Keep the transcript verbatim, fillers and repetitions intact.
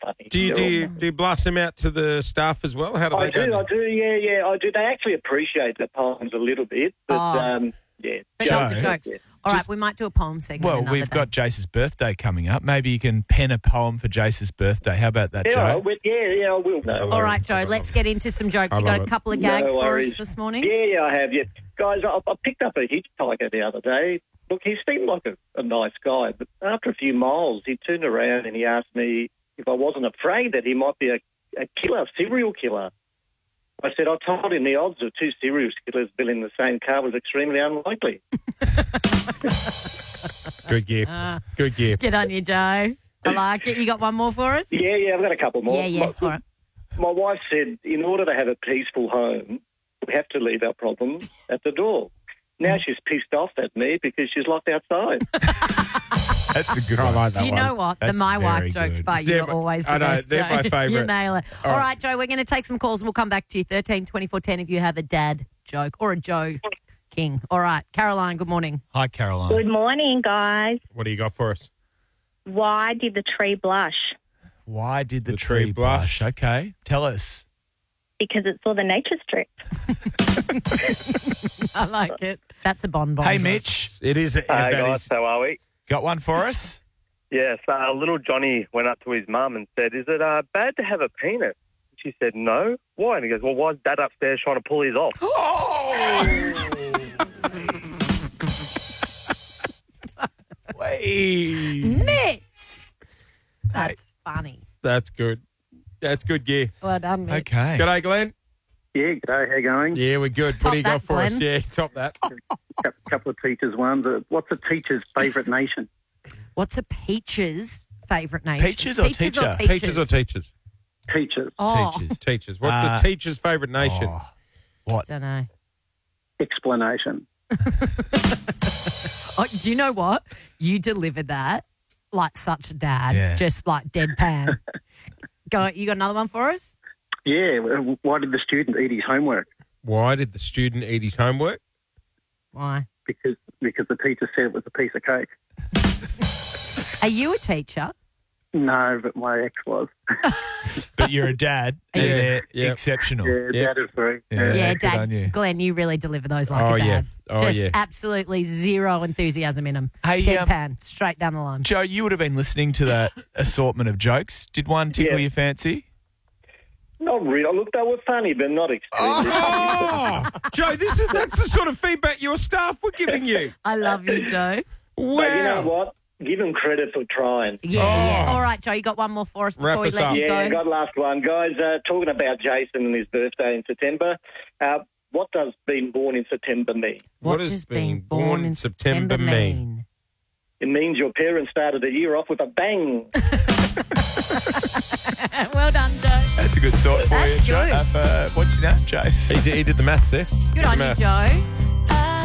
funny. Do you, do They're you do you blast them out to the staff as well? How do all- they I do, go? I do, yeah, yeah, I do. They actually appreciate the poems a little bit, but Oh. um, yeah. But Joe, not the jokes. yeah. All right, just- we might do a poem segment Well, another we've day. got Jace's birthday coming up. Maybe you can pen a poem for Jace's birthday. How about that, Yeah, Joe? I will- yeah, yeah, I will. No, All right, Joe, let's get into some jokes. I You got love a it. couple of No gags for us worries. this morning? Yeah, yeah, I have. Yeah, guys, I, I picked up a hitchhiker the other day. Look, he seemed like a, a nice guy, but after a few miles, he turned around and he asked me if I wasn't afraid that he might be a, a killer, serial killer. I said, I told him the odds of two serial killers being in the same car was extremely unlikely. Good gear. Ah. Good gear. Good on you, Joe. I like it. You got one more for us? Yeah, yeah, I've got a couple more. Yeah, yeah. My, All right. my wife said, in order to have a peaceful home, we have to leave our problems at the door. Now she's pissed off at me because she's locked outside. That's a good I one. like that Do you one. know what? That's the My Wife very jokes good. by you They're are my- always the I know, best, they're Joe. my favourite. You nail it. All All right. right, Joe, we're going to take some calls. We'll come back to you. thirteen twenty-four ten if you have a dad joke or a Joe King. All right. Caroline, good morning. Hi, Caroline. Good morning, guys. What do you got for us? Why did the tree blush? Why did the, The tree, tree blush? blush. Okay, tell us. Because it saw the nature strip. I like it. That's a bonbon. Hey, Mitch, It is. Hey that guys, is- how are we? got one for us? Yes, uh, little Johnny went up to his mum and said, is it uh, bad to have a penis? She said, no. Why? And he goes, well, why's Dad upstairs trying to pull his off? Wait. Mitch. That's funny. That's good. That's good gear. Well done, Mitch. Okay. G'day, Glenn. Yeah, g'day, how you going? Yeah, we're good. Top what do you got that, for us? Glenn. Yeah, top that. A couple of teachers' ones. Uh, what's a teacher's favourite nation? What's a peach's favourite nation? Peaches or peaches teacher? Or teachers? Teachers or teachers? Teachers. Oh, Teachers. Teachers. What's Uh, a teacher's favourite nation? Oh, what? don't know. Explanation. Oh, do you know what? You delivered that like such a dad, Yeah. just like deadpan. Go. You got another one for us? Yeah, uh, why did the student eat his homework? Why did the student eat his homework? Why? Because because the teacher said it was a piece of cake. Are you a teacher? No, but my ex was. But you're a dad, and Yeah, they're yeah. exceptional. Yeah, Yeah. that is very. Yeah. Yeah, good on you. Dad. Glenn, you really deliver those like Oh, a dad. yeah. Oh, Just yeah. absolutely zero enthusiasm in them. Hey, um, Deadpan, straight down the line. Joe, you would have been listening to that assortment of jokes. Did one tickle Yeah. your fancy? Not really. Look, they were funny, but not extremely Oh, Joe, this is that's the sort of feedback your staff were giving you. I love you, Joe. Wow. But you know what? Give them credit for trying. Yeah, Oh. yeah. All right, Joe, you got one more for us before Wrap we us let up. you Yeah, go. got last one. Guys, uh, talking about Jason and his birthday in September, uh, what does being born in September mean? What does being born in September mean? It means your parents started the year off with a bang. Well done, Joe. That's a good thought for That's you, Joe. good. Uh, what's your name, Jace? He did, he did the maths there. Good Did on the you, maths. Joe.